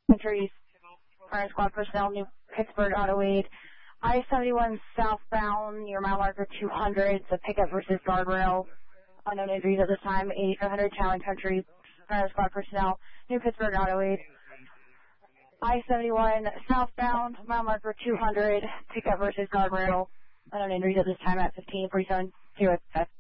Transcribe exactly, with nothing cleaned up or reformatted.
Entries, fire squad personnel, New Pittsburgh Auto Aid. I seventy-one southbound, near mile marker two hundred, the pickup versus guardrail. Unknown injuries at this time, eighty-five hundred Talon Country, fire squad personnel, New Pittsburgh Auto Aid. I seventy-one southbound, mile marker two hundred, pickup versus guardrail. Unknown injuries at this time at fifteen forty-seven, zero.